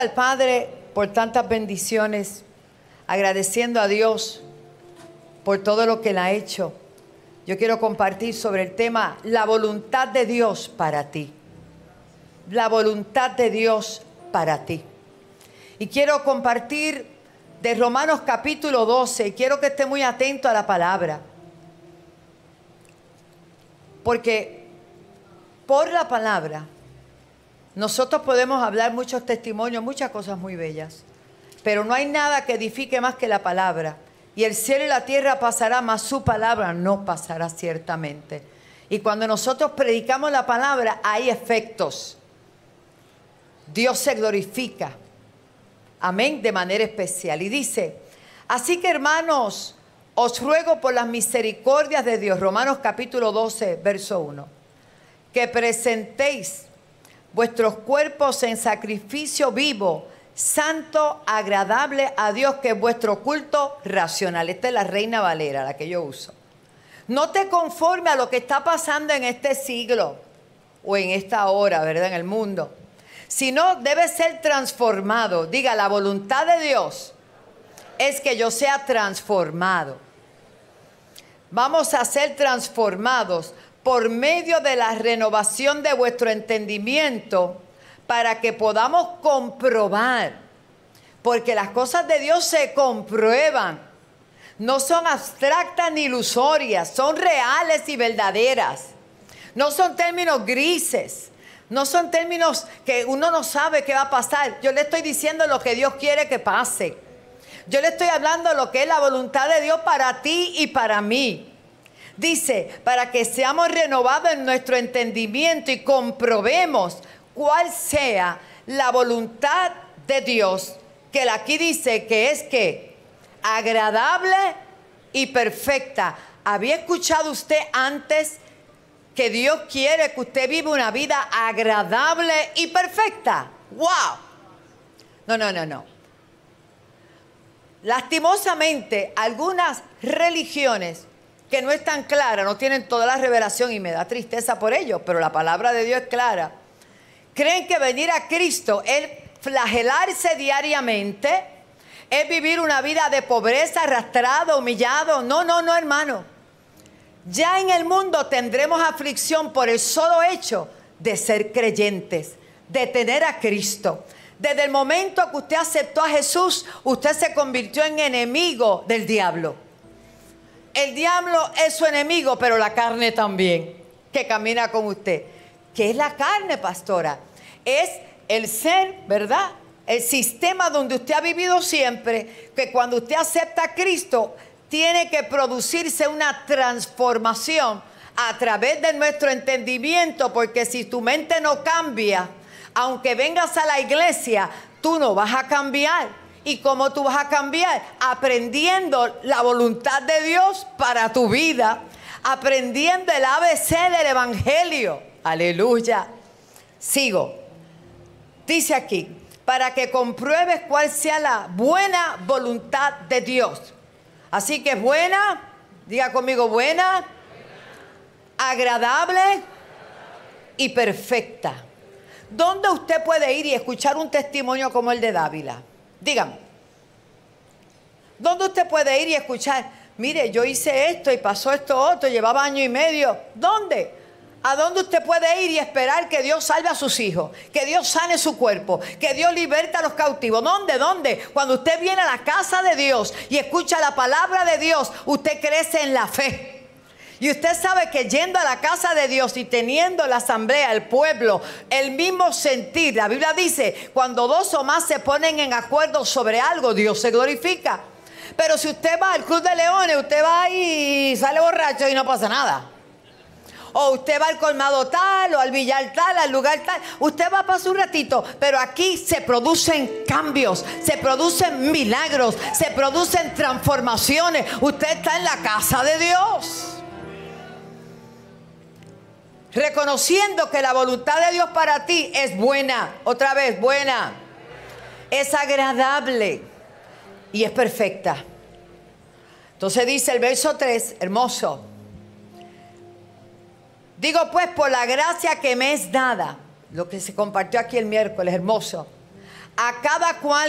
Al Padre por tantas bendiciones, agradeciendo a Dios por todo lo que Él ha hecho. Yo quiero compartir sobre el tema la voluntad de Dios para ti. La voluntad de Dios para ti. Y quiero compartir de Romanos capítulo 12. Y quiero que esté muy atento a la palabra. Porque por la palabra nosotros podemos hablar muchos testimonios, muchas cosas muy bellas. Pero no hay nada que edifique más que la palabra. Y el cielo y la tierra pasará, mas su palabra no pasará ciertamente. Y cuando nosotros predicamos la palabra, hay efectos. Dios se glorifica. Amén, de manera especial. Y dice, así que hermanos, os ruego por las misericordias de Dios, Romanos capítulo 12, verso 1, que presentéis vuestros cuerpos en sacrificio vivo, santo, agradable a Dios, que es vuestro culto racional. Esta es la Reina Valera, la que yo uso. No te conformes a lo que está pasando en este siglo o en esta hora, ¿verdad? En el mundo. Sino debe ser transformado. Diga, la voluntad de Dios es que yo sea transformado. Vamos a ser transformados por medio de la renovación de vuestro entendimiento, para que podamos comprobar, porque las cosas de Dios se comprueban, no son abstractas ni ilusorias, son reales y verdaderas, no son términos grises, no son términos que uno no sabe qué va a pasar. Yo le estoy diciendo lo que Dios quiere que pase, yo le estoy hablando lo que es la voluntad de Dios para ti y para mí. Dice, para que seamos renovados en nuestro entendimiento y comprobemos cuál sea la voluntad de Dios, que aquí dice que es que agradable y perfecta. ¿Había escuchado usted antes que Dios quiere que usted viva una vida agradable y perfecta? ¡Wow! No. Lastimosamente, algunas religiones que no están claras, no tienen toda la revelación, y me da tristeza por ello, pero la palabra de Dios es clara. Creen que venir a Cristo es flagelarse diariamente, es vivir una vida de pobreza, arrastrado, humillado. No, hermano. Ya en el mundo tendremos aflicción por el solo hecho de ser creyentes, de tener a Cristo. Desde el momento que usted aceptó a Jesús, usted se convirtió en enemigo del diablo. El diablo es su enemigo, pero la carne también, que camina con usted. ¿Qué es la carne, pastora? Es el ser, ¿verdad? El sistema donde usted ha vivido siempre, que cuando usted acepta a Cristo, tiene que producirse una transformación a través de nuestro entendimiento, porque si tu mente no cambia, aunque vengas a la iglesia, tú no vas a cambiar. ¿Y cómo tú vas a cambiar? Aprendiendo la voluntad de Dios para tu vida, aprendiendo el ABC del Evangelio. Aleluya. Sigo. Dice aquí, para que compruebes cuál sea la buena voluntad de Dios. Así que buena, diga conmigo, buena, agradable y perfecta. ¿Dónde usted puede ir y escuchar un testimonio como el de Dávila? Dígame, ¿dónde usted puede ir y escuchar? Mire, yo hice esto y pasó esto otro, llevaba año y medio. ¿Dónde? ¿A dónde usted puede ir y esperar que Dios salve a sus hijos? Que Dios sane su cuerpo, que Dios liberte a los cautivos. ¿Dónde? Cuando usted viene a la casa de Dios y escucha la palabra de Dios, usted crece en la fe. Y usted sabe que yendo a la casa de Dios y teniendo la asamblea, el pueblo, el mismo sentir, la Biblia dice, cuando dos o más se ponen en acuerdo sobre algo, Dios se glorifica. Pero si usted va al Club de Leones, usted va y sale borracho y no pasa nada. O usted va al colmado tal, o al billar tal, al lugar tal. Usted va a pasar un ratito, pero aquí se producen cambios, se producen milagros, se producen transformaciones. Usted está en la casa de Dios. Reconociendo que la voluntad de Dios para ti es buena, otra vez buena, es agradable y es perfecta. Entonces dice el verso 3, hermoso. Digo pues, por la gracia que me es dada, lo que se compartió aquí el miércoles, hermoso, a cada cual